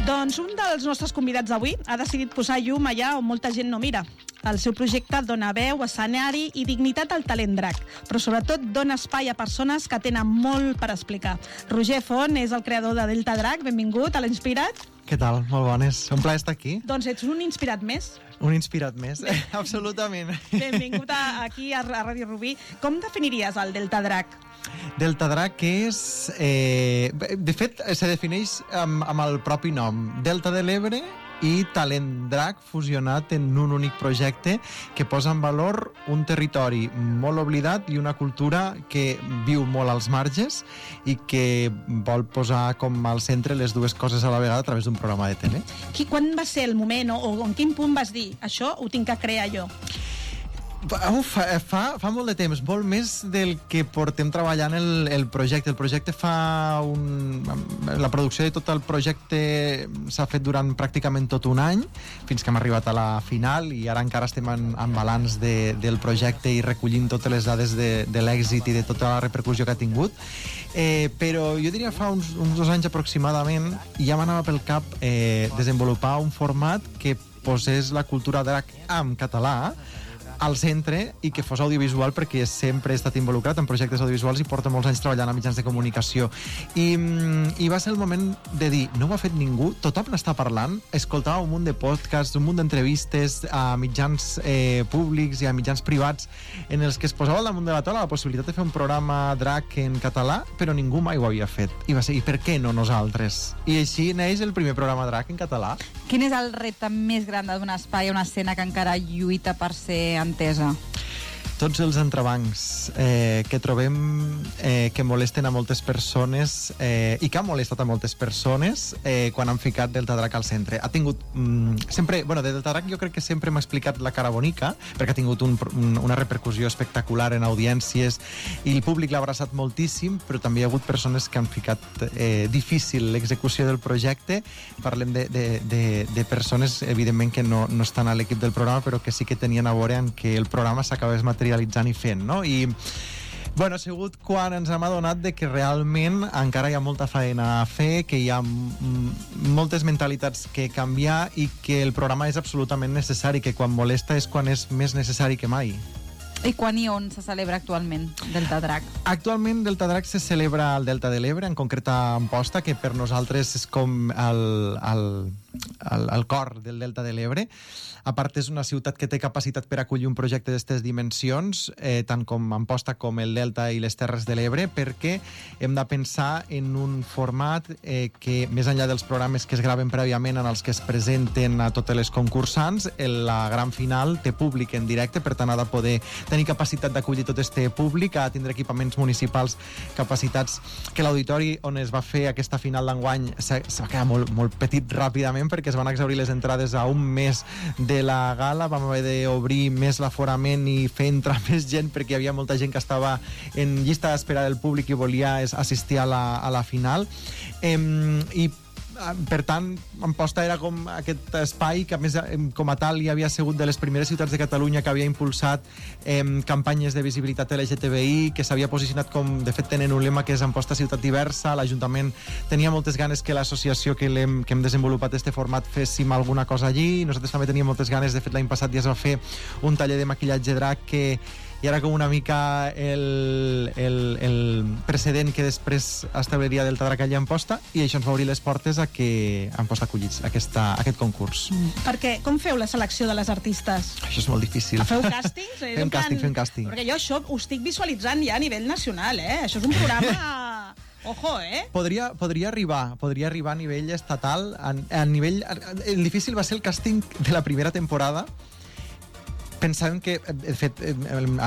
Doncs un dels nostres convidats d'avui ha decidit posar llum allà on molta gent no mira. El seu projecte dona veu, escenari i dignitat al talent drac, però sobretot dona espai a persones que tenen molt per explicar. Roger Font és el creador de Delta Drac. Benvingut a l'Inspirat. Què tal? Molt bones. Un plaer estar aquí. Doncs ets un inspirat més. Un inspirat més, absolutament. Benvingut aquí a Ràdio Rubí. Com definiries el Delta Drac? Delta Drac és... de fet, se defineix amb el propi nom. Delta de l'Ebre i Talent Drac fusionat en un únic projecte que posa en valor un territori molt oblidat i una cultura que viu molt als marges i que vol posar com al centre les dues coses a la vegada a través d'un programa de tele. Quan va ser el moment o en quin punt vas dir això ho tinc que crear jo? Fa molt de temps, molt més del que portem treballant el projecte. El projecte la producció de tot el projecte s'ha fet durant pràcticament tot un any, fins que hem arribat a la final i ara encara estem en balanç del projecte i recollint totes les dades de l'èxit i de tota la repercussió que ha tingut. Però jo diria fa uns 2 anys aproximadament ja m'anava pel cap desenvolupar un format que posés la cultura drac en català al centre i que fos audiovisual, perquè sempre he estat involucrat en projectes audiovisuals i porto molts anys treballant a mitjans de comunicació i va ser el moment de dir, no ho ha fet ningú, tothom n'està parlant. Escoltava un munt de podcasts, un munt d'entrevistes a mitjans públics i a mitjans privats en els que es posava al damunt de la taula la possibilitat de fer un programa drac en català, però ningú mai ho havia fet. I va ser, i per què no nosaltres? I així neix el primer programa drac en català. Quin és el repte més gran de donar espai a una escena que encara lluita per ser entesa? Tots els entrebancs que trobem que molesten a moltes persones i que han molestat a moltes persones quan han ficat Delta Drac al centre. Ha tingut sempre... Bueno, de Delta Drac jo crec que sempre m'ha explicat la cara bonica, perquè ha tingut una repercussió espectacular en audiències i el públic l'ha abraçat moltíssim, però també hi ha hagut persones que han ficat difícil l'execució del projecte. Parlem de persones, evidentment, que no estan a l'equip del programa, però que sí que tenien a veure en que el programa s'acabés materialitzant i fent, no? I bueno, ha sigut quan ens hem adonat de que realment encara hi ha molta feina a fer, que hi ha moltes mentalitats que canviar i que el programa és absolutament necessari, que quan molesta és quan és més necessari que mai. I quan i on se celebra actualment Delta Drac? Actualment Delta Drac se celebra al Delta de l'Ebre, en concret a Amposta, que per nosaltres és com el cor del Delta de l'Ebre. A part, és una ciutat que té capacitat per acollir un projecte d'aquestes dimensions, tant com Amposta com el Delta i les Terres de l'Ebre, perquè hem de pensar en un format que, més enllà dels programes que es graven prèviament en els que es presenten a totes les concursants, la gran final té públic en directe, per tant ha de poder tenir capacitat d'acollir tot este públic, ha de tindre equipaments municipals capacitats, que l'auditori on es va fer aquesta final d'enguany se va quedar molt petit ràpidament, perquè es van exhaurir les entrades a un mes de la gala, vam haver d'obrir més l'aforament i fer entrar més gent perquè hi havia molta gent que estava en llista d'espera del públic i volia assistir a la final. I per tant, Amposta era com aquest espai que, a més, com a tal, hi havia sigut de les primeres ciutats de Catalunya que havia impulsat campanyes de visibilitat LGTBI, que s'havia posicionat com, de fet, tenen un lema que és Amposta ciutat diversa. L'Ajuntament tenia moltes ganes que l'associació que hem desenvolupat este format féssim alguna cosa allí. Nosaltres també teníem moltes ganes. De fet, l'any passat ja es va fer un taller de maquillatge drac i era com una mica el precedent que després establiria Delta Drac allà a Amposta, i això ens va obrir les portes a que Amposta acollits aquest concurs. Perquè com feu la selecció de les artistes? Això és molt difícil. Feu càstings? Fem càsting. Perquè jo això ho estic visualitzant ja a nivell nacional, Això és un programa... Ojo, Podria arribar a nivell estatal. El difícil va ser el càsting de la primera temporada, pensant que, de fet,